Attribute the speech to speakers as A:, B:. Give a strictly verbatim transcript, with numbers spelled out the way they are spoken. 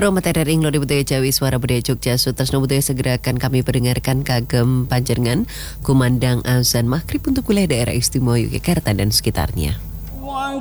A: Materi ring lo budaya Jawi Suara Budaya Jogja Sutasno budaya segera akan kami perdengarkan kagem panjenengan kumandang azan maghrib untuk wilayah daerah istimewa Yogyakarta dan sekitarnya.